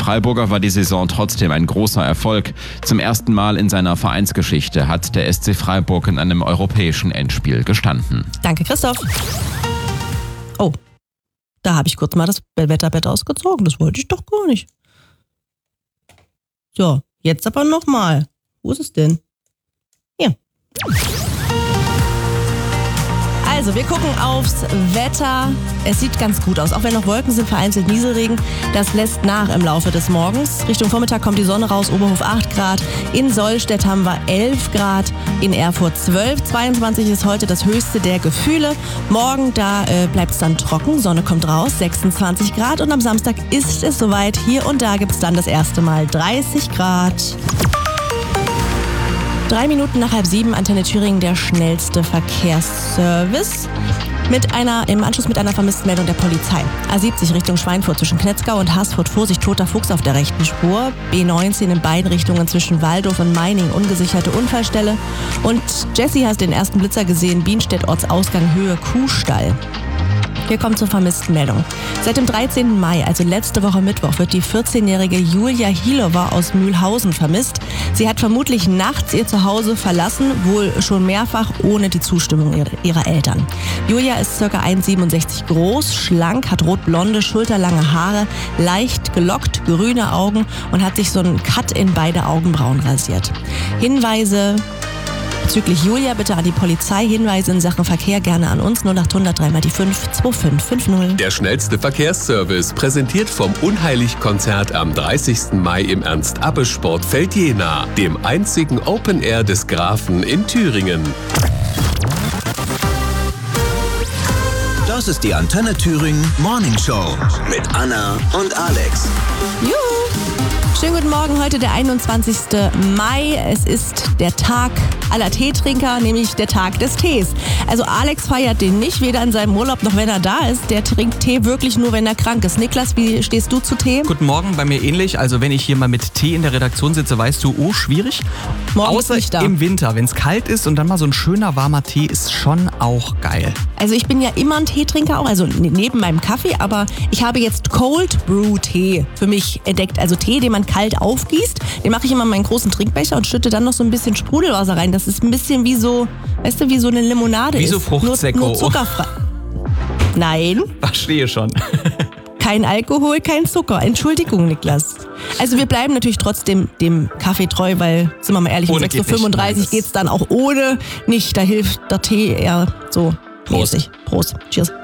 Freiburger war die Saison trotzdem ein großer Erfolg. Zum ersten Mal in seiner Vereinsgeschichte hat der SC Freiburg in einem europäischen Endspiel gestanden. Danke, Christoph. Oh, da habe ich kurz mal das Wetterbett ausgezogen. Das wollte ich doch gar nicht. So, jetzt aber nochmal. Wo ist es denn? Hier. Also, wir gucken aufs Wetter. Es sieht ganz gut aus. Auch wenn noch Wolken sind, vereinzelt Nieselregen. Das lässt nach im Laufe des Morgens. Richtung Vormittag kommt die Sonne raus. Oberhof 8 Grad. In Sollstedt haben wir 11 Grad. In Erfurt 12. 22 ist heute das höchste der Gefühle. Morgen, da bleibt es dann trocken. Sonne kommt raus. 26 Grad. Und am Samstag ist es soweit. Hier und da gibt es dann das erste Mal 30 Grad. 3 Minuten nach 6:30, Antenne Thüringen, der schnellste Verkehrsservice. Im Anschluss mit einer Vermisstenmeldung der Polizei. A70 Richtung Schweinfurt zwischen Knetzgau und Haßfurt. Vorsicht, toter Fuchs auf der rechten Spur. B19 in beiden Richtungen zwischen Waldorf und Meining. Ungesicherte Unfallstelle. Und Jessie hat den ersten Blitzer gesehen. Bienstedt, Ortsausgang, Höhe Kuhstall. Wir kommen zur Vermisstenmeldung. Seit dem 13. Mai, also letzte Woche Mittwoch, wird die 14-jährige Julia Hilowa aus Mühlhausen vermisst. Sie hat vermutlich nachts ihr Zuhause verlassen, wohl schon mehrfach ohne die Zustimmung ihrer Eltern. Julia ist ca. 1,67 groß, schlank, hat rotblonde, schulterlange Haare, leicht gelockt, grüne Augen und hat sich so einen Cut in beide Augenbrauen rasiert. Hinweise bezüglich Julia bitte an die Polizei. Hinweise in Sachen Verkehr gerne an uns. 0800 3 mal die 5 2550. Der schnellste Verkehrsservice, präsentiert vom Unheilig-Konzert am 30. Mai im Ernst-Abbe-Sportfeld Jena, dem einzigen Open Air des Grafen in Thüringen. Das ist die Antenne Thüringen Morning Show mit Anna und Alex. Juhu! Schönen guten Morgen, heute der 21. Mai. Es ist der Tag aller Teetrinker, nämlich der Tag des Tees. Also Alex feiert den nicht, weder in seinem Urlaub noch wenn er da ist. Der trinkt Tee wirklich nur, wenn er krank ist. Niklas, wie stehst du zu Tee? Guten Morgen, bei mir ähnlich. Also wenn ich hier mal mit Tee in der Redaktion sitze, weißt du, schwierig. Morgen Außer ist nicht da. Im Winter, wenn es kalt ist und dann mal so ein schöner warmer Tee ist schon auch geil. Also ich bin ja immer ein Teetrinker auch, also neben meinem Kaffee, aber ich habe jetzt Cold Brew Tee für mich entdeckt. Also Tee, den man kalt aufgießt, den mache ich immer in meinen großen Trinkbecher und schütte dann noch so ein bisschen Sprudelwasser rein. Das ist ein bisschen wie so, weißt du, wie so eine Limonade wie ist. So Fruchtsäcko. Nur zuckerfrei. Nein. Verstehe schon. Kein Alkohol, kein Zucker. Entschuldigung, Niklas. Also wir bleiben natürlich trotzdem dem Kaffee treu, weil, sind wir mal ehrlich, um 6:35 Uhr geht's dann auch ohne nicht. Da hilft der Tee eher so mäßig. Prost. Cheers.